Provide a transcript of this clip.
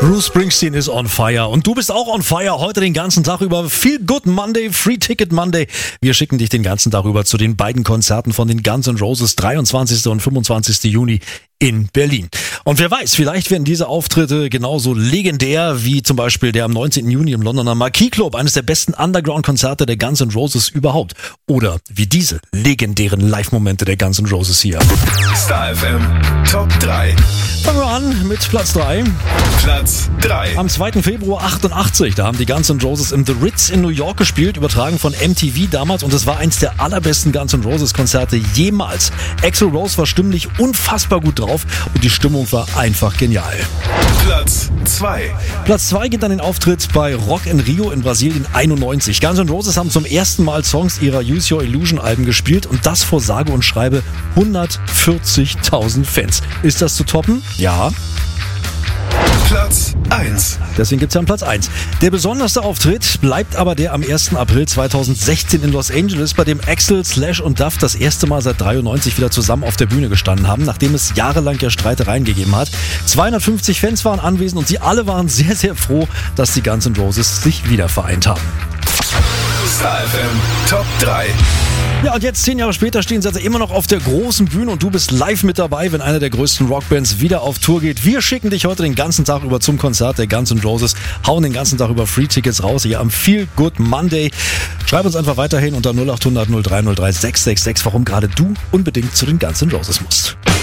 Bruce Springsteen ist on fire und du bist auch on fire heute den ganzen Tag über. Feel Good Monday, Free Ticket Monday. Wir schicken dich den ganzen Tag über zu den beiden Konzerten von den Guns N' Roses, 23. und 25. Juni in Berlin. Und wer weiß, vielleicht werden diese Auftritte genauso legendär wie zum Beispiel der am 19. Juni im Londoner Marquis Club, eines der besten Underground-Konzerte der Guns N' Roses überhaupt. Oder wie diese legendären Live-Momente der Guns N' Roses hier. Star FM Top 3. Fangen wir an mit Platz 3. Platz 3. Am 2. Februar 88, da haben die Guns N' Roses im The Ritz in New York gespielt, übertragen von MTV damals, und es war eins der allerbesten Guns N' Roses Konzerte jemals. Axl Rose war stimmlich unfassbar gut drauf und die Stimmung war einfach genial. Platz 2. Platz 2 geht an den Auftritt bei Rock in Rio in Brasilien 91. Guns N' Roses haben zum ersten Mal Songs ihrer Use Your Illusion Alben gespielt und das vor sage und schreibe 140.000 Fans. Ist das zu toppen? Ja. Platz 1. Deswegen gibt's ja einen Platz 1. Der besonderste Auftritt bleibt aber der am 1. April 2016 in Los Angeles, bei dem Axl, Slash und Duff das erste Mal seit 93 wieder zusammen auf der Bühne gestanden haben, nachdem es jahrelang ja Streitereien gegeben hat. 250 Fans waren anwesend und sie alle waren sehr, sehr froh, dass die Guns N' Roses sich wieder vereint haben. Star FM Top 3. Ja, und jetzt 10 Jahre später stehen sie also immer noch auf der großen Bühne und du bist live mit dabei, wenn eine der größten Rockbands wieder auf Tour geht. Wir schicken dich heute den ganzen Tag über zum Konzert der Guns N' Roses, hauen den ganzen Tag über Free-Tickets raus hier am Feel Good Monday. Schreib uns einfach weiterhin unter 0800 0303 666, warum gerade du unbedingt zu den Guns N' Roses musst.